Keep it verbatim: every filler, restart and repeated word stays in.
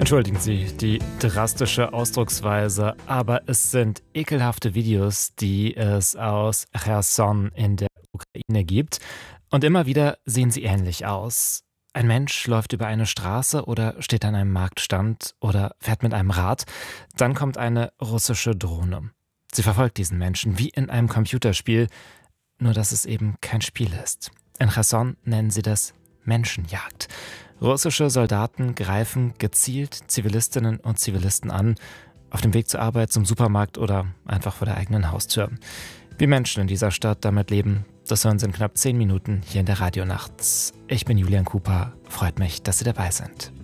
Entschuldigen Sie die drastische Ausdrucksweise, aber es sind ekelhafte Videos, die es aus Cherson in der Ukraine gibt. Und immer wieder sehen sie ähnlich aus. Ein Mensch läuft über eine Straße oder steht an einem Marktstand oder fährt mit einem Rad. Dann kommt eine russische Drohne. Sie verfolgt diesen Menschen wie in einem Computerspiel, nur dass es eben kein Spiel ist. In Cherson nennen sie das Menschenjagd. Russische Soldaten greifen gezielt Zivilistinnen und Zivilisten an, auf dem Weg zur Arbeit, zum Supermarkt oder einfach vor der eigenen Haustür. Wie Menschen in dieser Stadt damit leben, das hören Sie in knapp zehn Minuten hier in der Radionacht. Ich bin Julian Cooper, freut mich, dass Sie dabei sind.